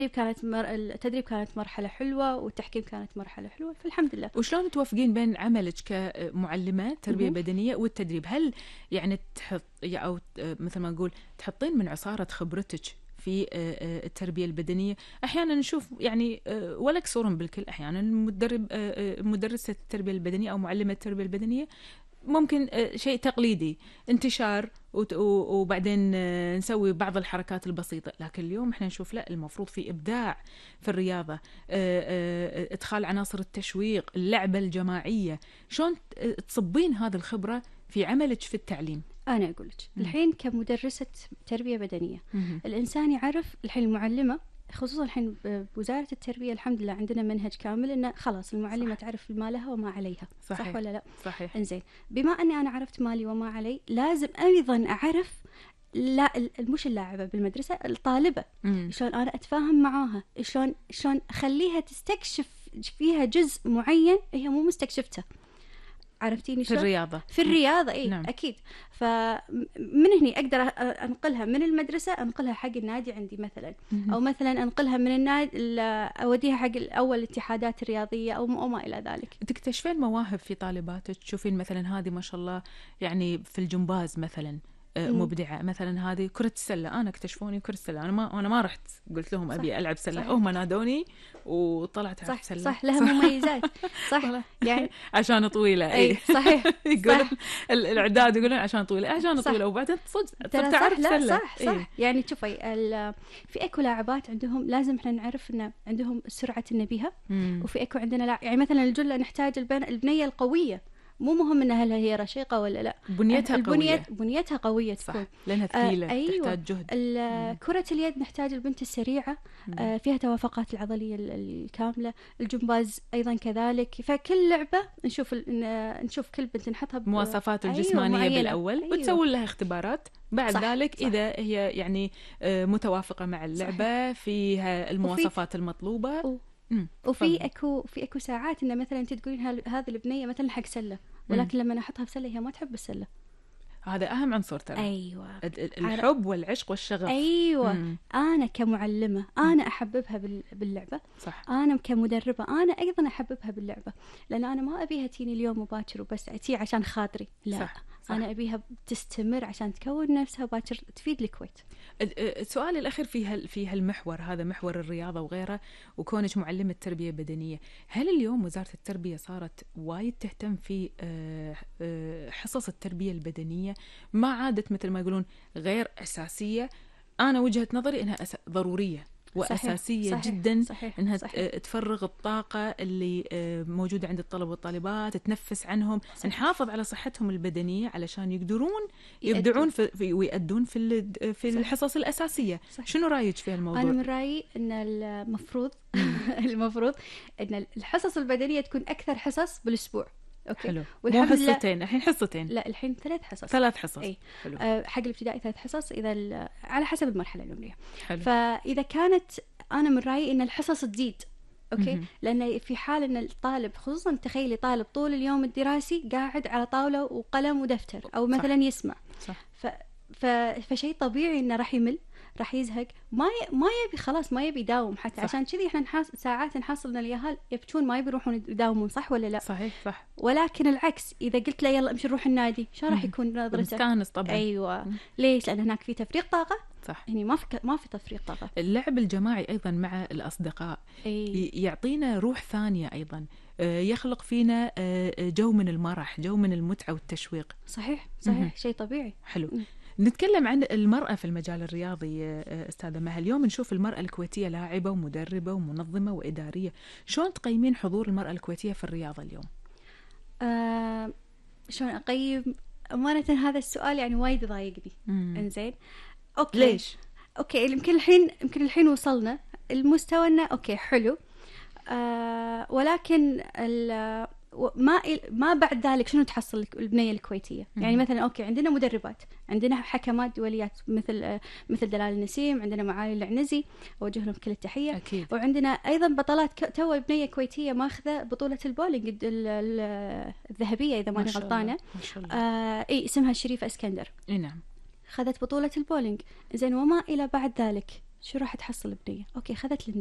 التدريب كانت مرحلة حلوة، والتحكيم كانت مرحلة حلوة، فالحمد لله. وشلون توفقين بين عملك كمعلمة تربية بدنية والتدريب؟ هل يعني تحط أو مثل ما نقول تحطين من عصارة خبرتك في التربية البدنية؟ أحيانا نشوف يعني ولا كسورهم بالكل، أحيانا مدرسة التربية البدنية أو معلمة التربية البدنية ممكن شيء تقليدي، انتشار وبعدين نسوي بعض الحركات البسيطة. لكن اليوم احنا نشوف لا، المفروض في إبداع في الرياضة، إدخال عناصر التشويق، اللعبة الجماعية. شلون تصبين هذه الخبرة في عملك في التعليم؟ أنا أقول لك الحين كمدرسة تربية بدنية، الإنسان يعرف الحين المعلمة، خصوصا الحين بوزارة التربية الحمد لله عندنا منهج كامل إنه خلاص المعلمة تعرف ما لها وما عليها. صح ولا لا؟ صحيح. إنزين، بما أني أنا عرفت مالي وما علي، لازم أيضا أعرف لا مش اللاعبة بالمدرسة، الطالبة شلون أنا أتفاهم معاها، شلون أخليها تستكشف فيها جزء معين هي مو مستكشفته. عرفتيني شلون؟ في الرياضة إيه نعم. أكيد. فمن هني أقدر أنقلها من المدرسة، أنقلها حق النادي عندي مثلا، أو مثلا أنقلها من النادي أوديها حق الأول الاتحادات الرياضية أو ما إلى ذلك. تكتشفين مواهب في طالباتك؟ تشوفين مثلا هذه ما شاء الله يعني في الجمباز مثلا مبدعة، مثلا هذه كرة السلة، أنا اكتشفوني كرة السلة، أنا ما رحت قلت لهم أبي ألعب سلة، هم نادوني وطلعت ألعب سلة. صح، لها مميزات. صح يعني عشان طويلة. أي صحيح. يقولون الإعداد يقولون عشان طويلة، عشان طويلة، وبعدين صدق تعرف سلة. صح. يعني شوفي في اكو لاعبات عندهم لازم احنا نعرف ان عندهم سرعة النبيهة، وفي اكو عندنا يعني مثلا الجلة نحتاج البنية القوية، مو مهم انها هل هي رشيقة ولا لا، بنيتها قوية تكون، لأنها ثقيلة. أيوة. تحتاج جهد. كرة اليد نحتاج البنت السريعة، فيها توافقات العضلية الكاملة. الجمباز أيضا كذلك. فكل لعبة نشوف كل بنت نحطها بمواصفات الجسمانية بالأول، وتسوي لها اختبارات بعد ذلك. إذا هي يعني متوافقة مع اللعبة، فيها المواصفات المطلوبة. وفي اكو ساعات ان مثلا انت تقولين هذه البنيه مثلا حق سله، ولكن لما احطها بسله هي ما تحب السله. هذا اهم عنصر ترى. ايوه، الحب والعشق والشغف. ايوه. انا كمعلمه انا احببها باللعبه. صح. انا كمدربه انا ايضا احببها باللعبه، لان انا ما ابيها تيني اليوم مباشر وبس تي عشان خاطري، لا. صح. أنا أبيها تستمر عشان تكون نفسها وباكر تفيد الكويت. السؤال الأخير في هالمحور هذا، محور الرياضة وغيره، وكونك معلمة تربية بدنية، هل اليوم وزارة التربية صارت وايد تهتم في حصص التربية البدنية؟ ما عادت مثل ما يقولون غير أساسية. أنا وجهة نظري إنها ضرورية وأساسية. صحيح. جدا. صحيح. إنها صحيح. تفرغ الطاقة اللي موجودة عند الطلبة والطالبات، تنفس عنهم. صحيح. نحافظ على صحتهم البدنية علشان يقدرون يبدعون ويؤدون في الحصص الأساسية. صحيح. شنو رأيك في الموضوع؟ أنا من رأيي إن المفروض إن الحصص البدنية تكون أكثر حصص بالأسبوع. أوكي. حلو. مو حصتين الحين، حصتين. لا الحين 3 حصص. 3 حصص. أي. حق الابتدائي 3 حصص، إذا على حسب المرحلة العمرية. حلو. فإذا كانت، أنا من رأيي إن الحصص تزيد. أوكي. لأن في حال إن الطالب، خصوصا تخيلي طالب طول اليوم الدراسي قاعد على طاولة وقلم ودفتر، أو مثلا صح. يسمع. صح. فشيء طبيعي إنه راح يمل، راح يزهق، ما يبي، خلاص ما يبي يداوم حتى. صح. عشان كذي احنا ساعات نحصل ان اليهال يبكون ما يبي يروحون يداومون. صح ولا لا؟ صحيح. صح. ولكن العكس، اذا قلت له يلا امشي نروح النادي، شو راح يكون نظرته؟ مستانس طبعا. ايوه. ليش؟ لان هناك في تفريغ طاقه. صح. يعني ما في تفريغ طاقه. اللعب الجماعي ايضا مع الاصدقاء يعطينا روح ثانيه ايضا، يخلق فينا جو من المرح، جو من المتعه والتشويق. صحيح. شيء طبيعي. حلو. نتكلم عن المرأة في المجال الرياضي أستاذة مها. اليوم نشوف المرأة الكويتية لاعبة ومدربة ومنظمة وإدارية. شلون تقيمين حضور المرأة الكويتية في الرياضة اليوم؟ شلون أقيم؟ أمانة هذا السؤال يعني وايد ضايقني. إنزين. أوكي. ليش؟ أوكي. يمكن الحين وصلنا المستوى أوكي حلو. ولكن ما بعد ذلك شنو تحصل البنية الكويتية؟ يعني مثلا أوكي عندنا مدربات، عندنا حكمات دوليات مثل دلال النسيم، عندنا معالي العنزي، أوجه لهم كل التحية. أكيد. وعندنا أيضا بطلات تو بنية كويتية ماخذة بطولة البولينج الذهبية إذا ماني غلطانة. ما شاء الله. اسمها شريفة اسكندر. نعم. خذت بطولة البولينج. زين، وما إلى بعد ذلك شو راح تحصل بنية؟ أوكي، خذت